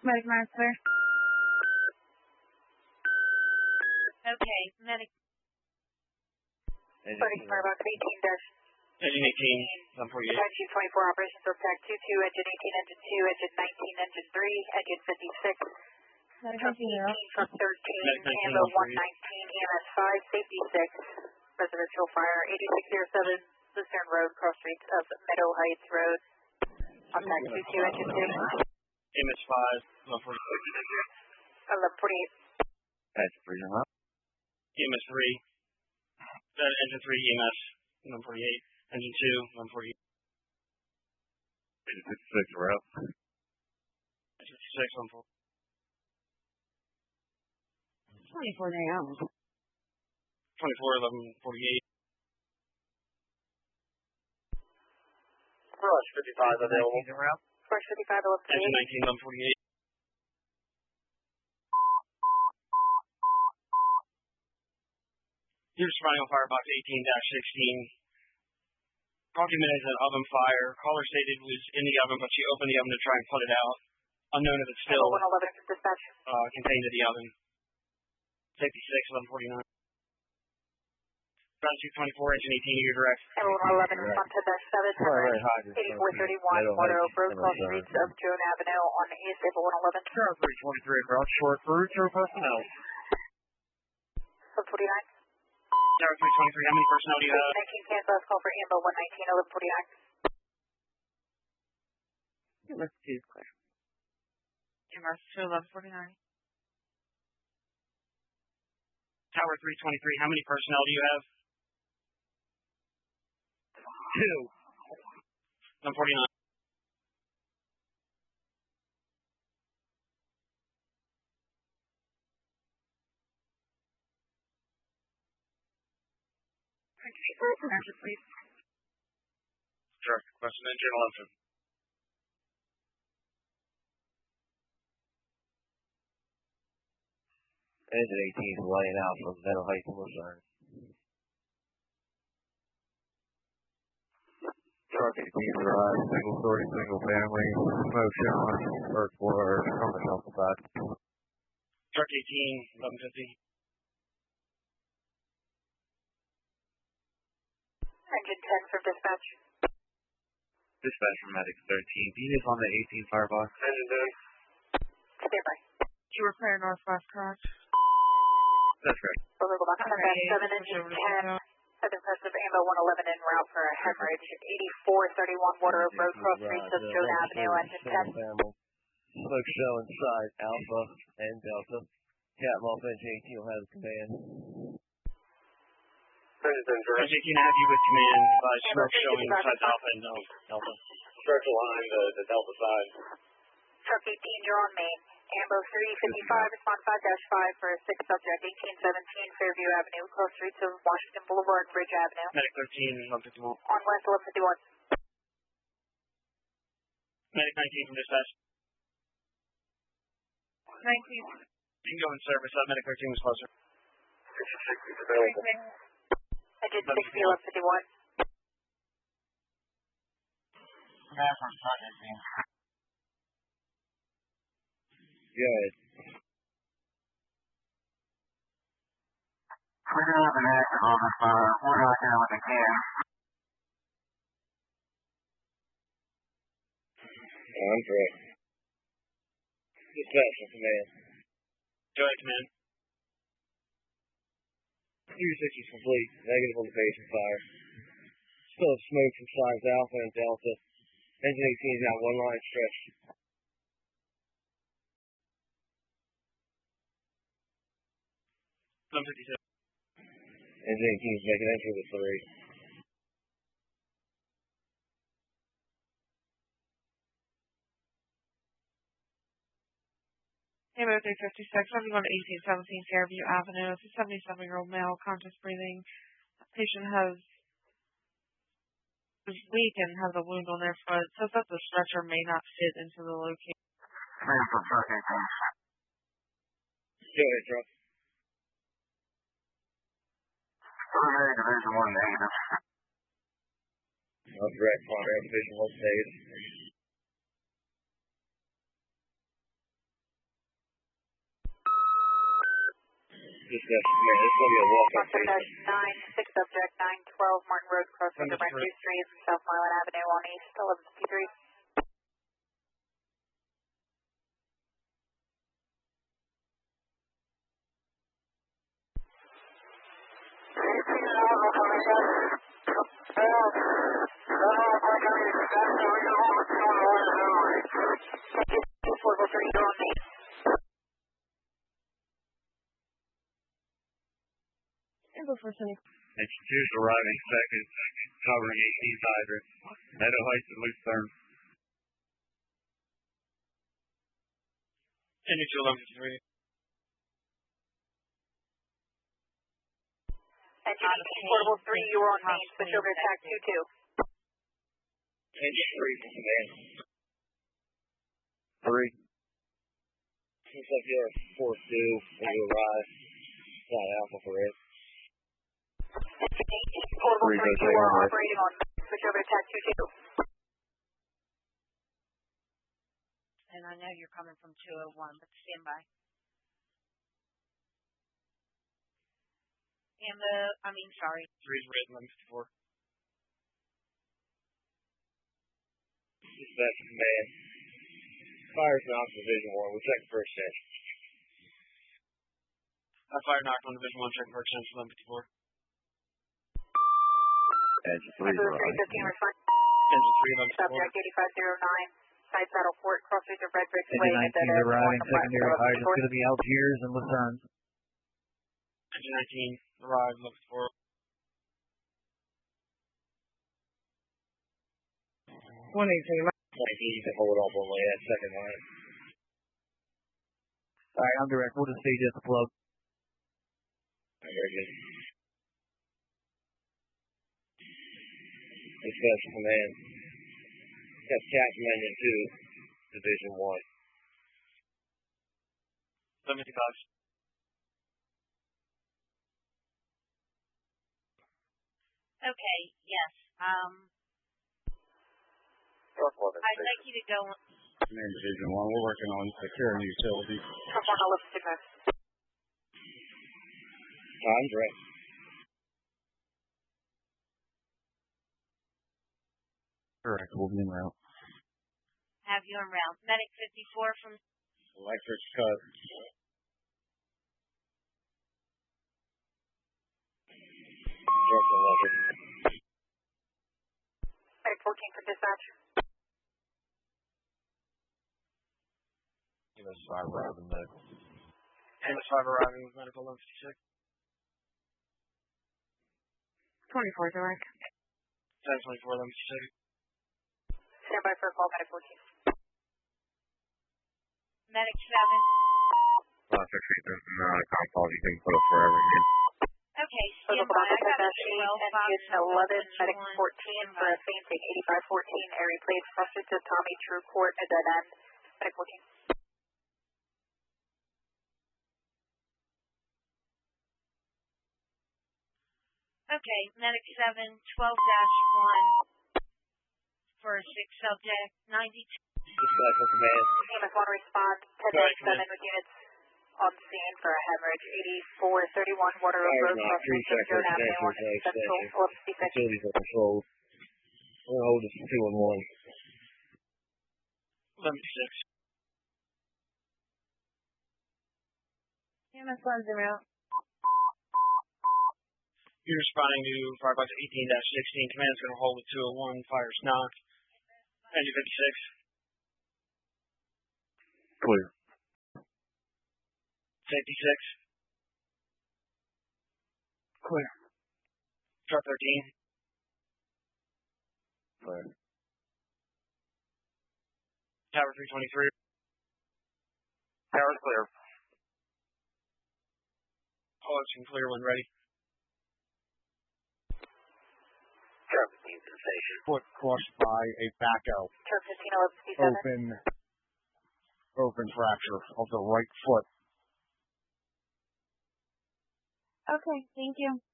Medic Master. Okay, medic. Starting Starbucks 18 dash. Engine 18, 148. Apache 24 operations for PAC 22, engine 18, engine 2, engine 19, engine 3, engine 56. Medic Truck 18, truck 13, Ambo 119, EMS 5, safety 6, residential fire 8607, Lucerne Road, cross streets of Meadow Heights Road. Contact 22, engine 2. EMS 5, 148. 1148. That's 3 huh? EMS 3. Engine 3, EMS 148. Engine 2, 148. Engine 56, we're up. Engine 56, 148. 24 down. 24, 1148. Rush 55 available. Rush 55, Engine 19, 148. Here's surrounding on Firebox 18-16. Documented an oven fire. Caller stated it was in the oven, but she opened the oven to try and put it out. Unknown if it's still 111 from dispatch. contained in the oven. Safety 6, 1149. Gratitude 24, engine 18, you're direct. Ambo 111, respond to dash 7, hemorrhage 8431, Water Oak Road, cross streets of Joan Avenue on East Ambo 111. Sure, 323 across short route to personnel. 149. Tower 323, how many personnel do you have? 19 cancel, call for Ambo 119, 1149. Let's do clear. EMS 2, 1149. Tower 323, how many personnel do you have? 2. 149. Answer, please. Sure, question engine 11. Engine 18 is laying out from Meadow Heights and Lucerne. Truck 18 arrives, single story, single family, smoke showing, first floor, on the shelf side. Truck 18, 1150. Engine 10 from dispatch. Dispatch from Medic 13. Beat is on the 18 firebox. Engine 10. Stand by. You were clear northwest, correct? That's right. Overgo box on dash 7, engine 10. Southern crest of Ambo 111 en route for a hemorrhage 8431 Water Oak Road, cross streets of Joan Avenue, engine 10. Smoke show inside Alpha and Delta. Captain off engine 18 will have command. Engine 10 direct. Engine 18, I have you with command by smoke showing inside Alpha and Delta. Stretch line the Delta side. Truck 18, you're on main. Ambo 355, respond 5-5 for a 6 subject, 1817 Fairview Avenue, cross streets of Washington Boulevard, Bridge Avenue. Medic 13, 151. On west 1151. Medic 19 from dispatch. 19. You can go in service. Medic 13 was closer. Engine 6 is available. Engine 60, 1151. Good. We're going to have an active on this fire. We're not doing what we can. I'm correct. Dispatch from command. Go ahead, command. 260 is complete. Negative on the base and fire. Still smoke from sides Alpha and Delta. Engine 18 is now one line stretch. Engine 18 is making entry with 3. Ambo 356, everyone 1817 Fairview Avenue. It's a 77-year-old male, conscious breathing. Patient is weak and has a wound on their foot. Says that the stretcher may not fit into the location. Go ahead, truck. Preliminary Division 1 negative. That's correct. Primary Division 1 negative. Dispatch command, it's going to be a walk-up Sponsor station. dash 9, 6 subject 912 Martin Road, crossing the Brent 2 Street, South Milan Avenue on East 1153. Amber 475. Engine 2 is arriving second, covering 18th hydrant. Meadow Heights and Lucerne. Engine 2 1153. Engine 18, portable 3, you are on main, switch over to TAC 22. Engine 3 from command. 3. Looks like you're 4-2 when you arrive. Fly Alpha for it. Engine 18, portable 3, you are operating on main, switch over to TAC 22. And I know you're coming from 201, but stand by. Sorry. 3 is red, 1154. Dispatch command. Fire's knocked Division 1. We'll check first check. Fire knocked on Division 1, check for extension 1154. Engine 3 is Amber 315, arriving. respond. Engine 3 1154. Subject 8509, side saddle port, crossing the Red Brick Way. Engine 19 is arriving, secondary hydrant is going to be Algiers and Lucerne. Engine 19 arrived, 1154. 118. 19, you can hold off on that second line. Alright, I'm direct. We'll just stay just the plug. Very good. Dispatch command. That's Captain Engine 2, Division 1. 75. Okay, yes. I'd like you to go. Command Division 1, we're working on securing utilities. Trump on 11 I'm direct. Correct, we'll be en route. Have you en route. Medic 54 from Electric's cut. Direct on electric. Medic 14 for dispatch. MS5 arriving med. MS5 arriving with medical 1156. 24 direct. 1024 1156. Stand by for a call, Medic 14. Medic 7. Actually, there's no call you can put up forever again. Okay, Local stand by. I got a Dispatch 12 Engine 11, Medic 14 for a fainting 8514, Airy Place, crossing to Tommy True Court at dead end. Medic 14. Okay, Medic 7, 12-1 for a 6 subject, 92. Dispatch on command. EMS 1 respond, 1097 with units on scene for a hemorrhage, 8431 Water Road, Fire's knocked. crossing 3 check for Joan Avenue on extension, Central, 1156. Facilities are controlled. We're going to hold this 2 and 1. 1156. EMS 1 zoom out. You're responding to Firebox 18-16. Command's going to hold with 201. Fire's knocked. Engine 56. Clear. Safety 6. Clear. Truck 13. Clear. Tower 323. Tower's clear. All action clear when ready. Traffic needs sensation. Foot crushed by a back out. Turn 15 1157. Open fracture of the right foot. Okay, thank you.